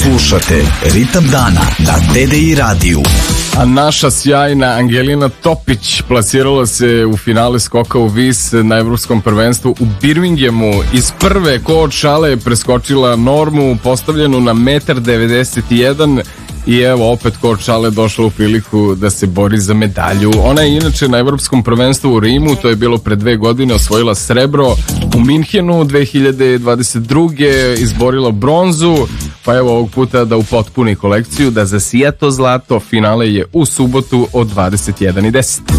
Slušate Ritam dana na TDI radiju. A naša sjajna Angelina Topić plasirala se u finale skoka u vis na evropskom prvenstvu u Birminghamu. Iz prve ko od šale je preskočila normu postavljenu na 1,91 m i evo opet ko od šale došla u priliku da se bori za medalju. Ona je inače na evropskom prvenstvu u Rimu, to je bilo pre 2 godine, osvojila srebro. U Minhenu 2022. izborila bronzu, pa evo ovog puta da upotpuni kolekciju, da zasija to zlato. Finale je u subotu od 21:10.